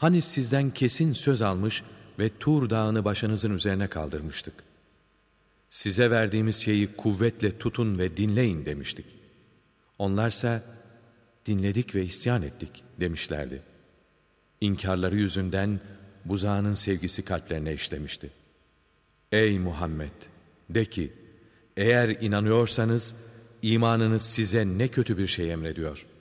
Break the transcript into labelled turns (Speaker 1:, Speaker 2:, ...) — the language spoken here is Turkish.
Speaker 1: Hani sizden kesin söz almış ve Tur dağını başınızın üzerine kaldırmıştık. Size verdiğimiz şeyi kuvvetle tutun ve dinleyin demiştik. Onlarsa dinledik ve isyan ettik demişlerdi. İnkarları yüzünden buzağının sevgisi kalplerine işlemişti. Ey Muhammed! De ki, eğer inanıyorsanız imanınız size ne kötü bir şey emrediyor.